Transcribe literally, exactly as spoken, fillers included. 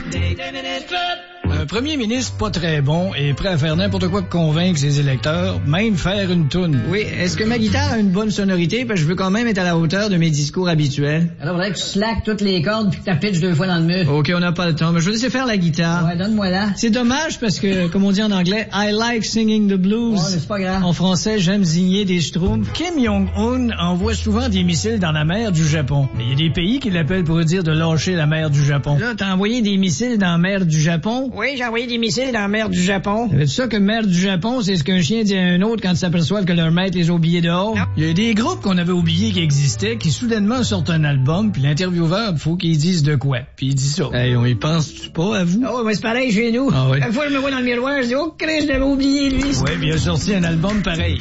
Un premier ministre pas très bon et prêt à faire n'importe quoi pour convaincre ses électeurs, même faire une toune. Oui, est-ce que ma guitare a une bonne sonorité? Parce que je veux quand même être à la hauteur de mes discours habituels. Alors, faudrait que tu slackes toutes les cordes puis que tu pitches deux fois dans le mur. OK, on n'a pas le temps, mais je vais laisser faire la guitare. Ouais, donne-moi là. C'est dommage parce que, comme on dit en anglais, I like singing the blues. Ouais, mais c'est pas grave. En français, j'aime zigner des schtroumpfs. Kim Jong-un envoie souvent des missiles dans la mer du Japon. Mais il y a des pays qui l'appellent pour dire de lâcher la mer du Japon. Là, t'as envoyé des missiles dans la mer du Japon? Oui, j'ai envoyé des missiles dans la mer du Japon. Savais-tu ça que mer du Japon, c'est ce qu'un chien dit à un autre quand ils s'aperçoivent que leur maître les a oubliés dehors? Non. Il y a des groupes qu'on avait oubliés qui existaient, qui soudainement sortent un album, puis l'intervieweur, faut qu'il dise de quoi. Puis il dit ça. Hey, on y pense-tu pas à vous? Oh, mais c'est pareil chez nous. Ah oui. Une fois, je me vois dans le miroir, je dis, oh, Christ, je l'avais oublié, lui. Ouais, puis il a sorti un album pareil.